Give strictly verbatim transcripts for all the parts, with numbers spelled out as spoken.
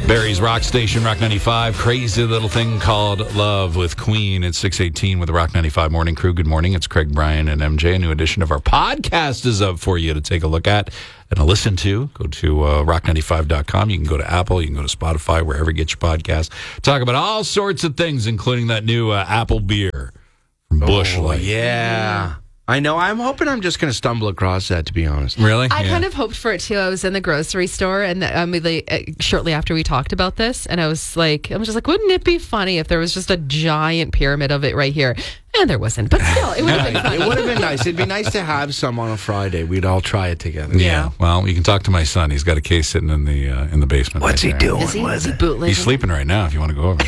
Barry's Rock Station, Rock ninety-five. Crazy Little Thing Called Love with Queen at six eighteen with the Rock ninety-five Morning Crew. Good morning. It's Craig, Brian, and M J. A new edition of our podcast is up for you to take a look at and to listen to. Go to uh, rock ninety-five dot com. You can go to Apple. You can go to Spotify, wherever you get your podcast. Talk about all sorts of things, including that new uh, Apple beer from Busch Oh, Light. yeah. I know. I'm hoping I'm just going to stumble across that, to be honest. Really? I Yeah. kind of hoped for it too. I was in the grocery store, and um, like, uh, shortly after we talked about this, and I was like, I was just like, wouldn't it be funny if there was just a giant pyramid of it right here? And there wasn't, but still, it would have been funny. It would have been nice. It'd be nice to have some on a Friday. We'd all try it together. Yeah. Well, you can talk to my son. He's got a case sitting in the uh, in the basement. What's right he there. doing? Is he, with is he it? bootlegging? He's sleeping right now. If you want to go over.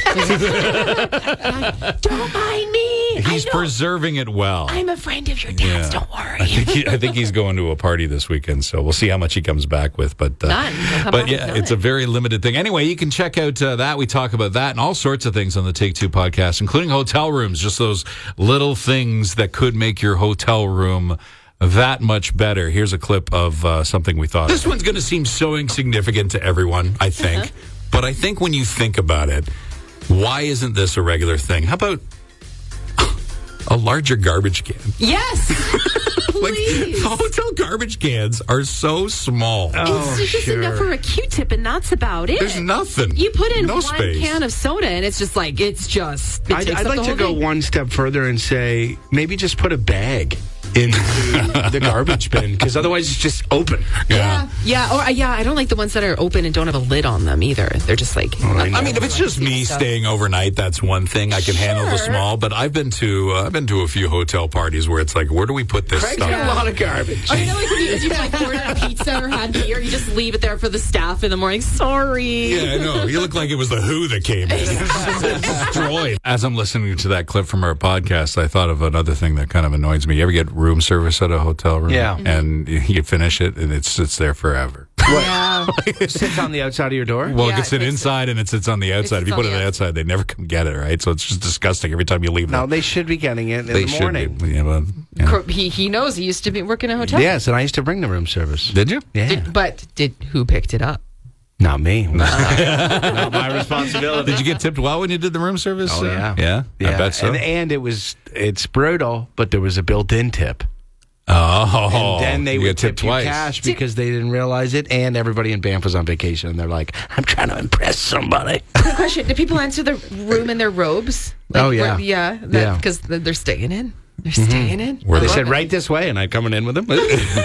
Don't mind me. He's I know. preserving it well. I'm a friend of your dad's. Don't worry. I think, he, I think he's going to a party this weekend, so we'll see how much he comes back with. But uh, None. He'll come but back yeah, with it's a none. very limited thing. Anyway, you can check out uh, that. We talk about that and all sorts of things on the Take Two podcast, including hotel rooms. Just those little things that could make your hotel room that much better. Here's a clip of uh, something we thought. This one's going to seem so insignificant to everyone, I think. Uh-huh. But I think when you think about it, why isn't this a regular thing? How about a larger garbage can? Yes. Like, Please. the hotel garbage cans are so small. It's just sure. enough for a Q-tip, and that's about it. There's nothing. You put in no one space. can of soda, and it's just like, it's just, it I'd, takes I'd up like the to whole go thing. one step further and say maybe just put a bag into the garbage bin, because otherwise it's just open. Yeah, yeah, or uh, yeah. I don't like the ones that are open and don't have a lid on them either. They're just like. I I mean, if it's just me Stuff. staying overnight, that's one thing. I can handle the Sure. small. But I've been to uh, I've been to a few hotel parties where it's like, where do we put this Craig's stuff? got a lot of garbage. Or you know, like when you, you like ordered a pizza or had beer, you just leave it there for the staff in the morning. Sorry. Yeah, I know. You look like it was the Who that came in. It's destroyed. As I'm listening to that clip from our podcast, I thought of another thing that kind of annoys me. You ever get room service at a hotel room? Yeah. And you finish it, and it sits there forever. Yeah. Sits on the outside of your door? Well, Yeah, it can it sit makes inside and it sits on the outside. sits If you on put it the on the outside. outside, they never come get it, right? So it's just disgusting every time you leave No, them. they should be getting it in They the should morning. be. Yeah, but, yeah. Cor- He he knows he used to be working in a hotel. Yes, and I used to bring the room service. Did you? Yeah. Did, but did who picked it up? Not me. Not my responsibility. Did you get tipped well when you did the room service? Oh, uh, yeah. Yeah? Yeah. I bet so. And, and it was, it's brutal, but there was a built-in tip. oh. And then they you would got tipped tip you twice. cash because they didn't realize it, and everybody in Banff was on vacation, and they're like, I'm trying to impress somebody. Quick question: did people enter the room in their robes? Oh, yeah. where- yeah, Yeah. because they're staying in. They're staying in. Were They they- said, right this way, and I coming in with them.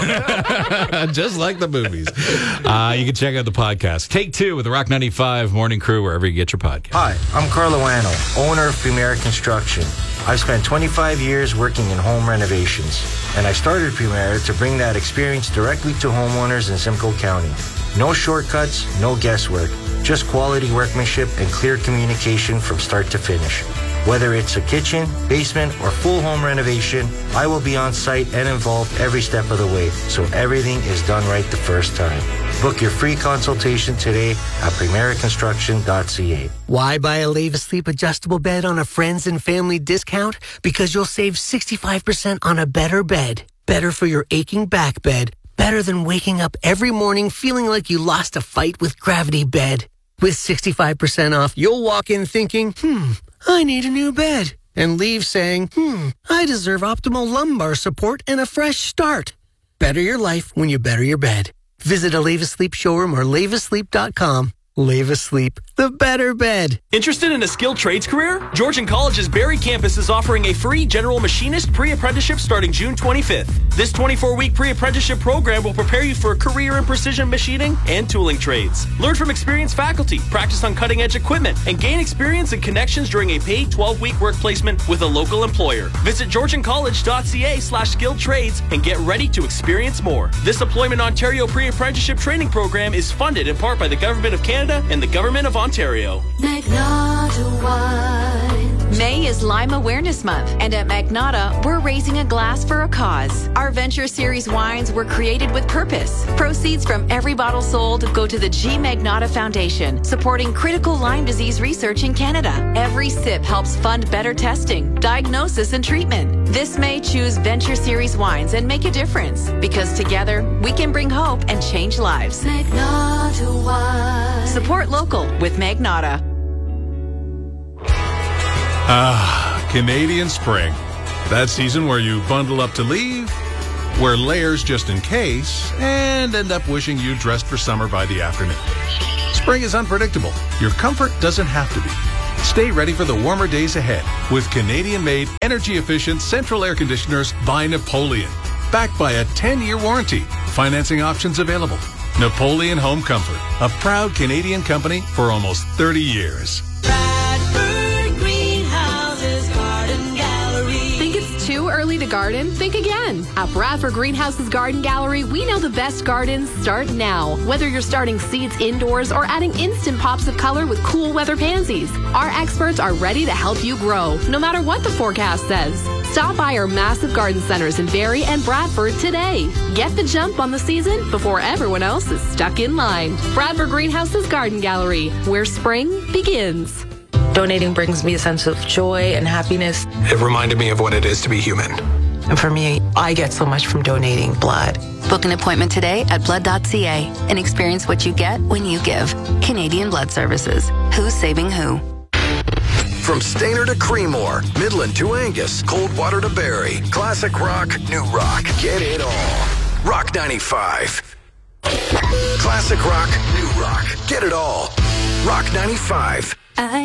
Just like the movies. Uh, you can check out the podcast. Take Two with the Rock ninety-five Morning Crew, wherever you get your podcast. Hi, I'm Carlo Ano, owner of Premier Construction. I've spent twenty-five years working in home renovations, and I started Premier to bring that experience directly to homeowners in Simcoe County. No shortcuts, no guesswork, just quality workmanship and clear communication from start to finish. Whether it's a kitchen, basement, or full home renovation, I will be on site and involved every step of the way, so everything is done right the first time. Book your free consultation today at premier construction dot c a. Why buy a Leave Asleep adjustable bed on a friends and family discount? Because you'll save sixty-five percent on a better bed. Better for your aching back bed. Better than waking up every morning feeling like you lost a fight with Gravity Bed. With sixty-five percent off, you'll walk in thinking, hmm, I need a new bed. And leave saying, hmm, I deserve optimal lumbar support and a fresh start. Better your life when you better your bed. Visit a Leave Asleep showroom or leave asleep dot com. Leave Asleep, the better bed. Interested in a skilled trades career? Georgian College's Barrie campus is offering a free general machinist pre-apprenticeship starting June twenty-fifth. This twenty-four week pre-apprenticeship program will prepare you for a career in precision machining and tooling trades. Learn from experienced faculty, practice on cutting-edge equipment, and gain experience and connections during a paid twelve week work placement with a local employer. Visit georgian college dot c a slash skilled trades and get ready to experience more. This Employment Ontario pre-apprenticeship training program is funded in part by the Government of Canada and the Government of Ontario. Magnotta Wine, May is Lime Awareness Month, and at Magnata, we're raising a glass for a cause. Our Venture Series wines were created with purpose. Proceeds from every bottle sold go to the G. Magnata Foundation, supporting critical Lyme disease research in Canada. Every sip helps fund better testing, diagnosis, and treatment. This May, choose Venture Series wines and make a difference, because together, we can bring hope and change lives. Magnata wine. Support local with Magnata. Ah, Canadian spring. That season where you bundle up to leave, wear layers just in case, and end up wishing you dressed for summer by the afternoon. Spring is unpredictable. Your comfort doesn't have to be. Stay ready for the warmer days ahead with Canadian-made, energy-efficient central air conditioners by Napoleon. Backed by a ten-year warranty. Financing options available. Napoleon Home Comfort, a proud Canadian company for almost thirty years. Too early to garden? Think again. At Bradford Greenhouse's Garden Gallery, we know the best gardens start now. Whether you're starting seeds indoors or adding instant pops of color with cool weather pansies, our experts are ready to help you grow, no matter what the forecast says. Stop by our massive garden centers in Barrie and Bradford today. Get the jump on the season before everyone else is stuck in line. Bradford Greenhouse's Garden Gallery, where spring begins. Donating brings me a sense of joy and happiness. It reminded me of what it is to be human. And for me, I get so much from donating blood. Book an appointment today at blood dot c a and experience what you get when you give. Canadian Blood Services. Who's saving who? From Stainer to Creemore, Midland to Angus, Coldwater to Barrie, classic rock, new rock, get it all. Rock ninety-five. Classic rock, new rock, get it all. Rock ninety-five. I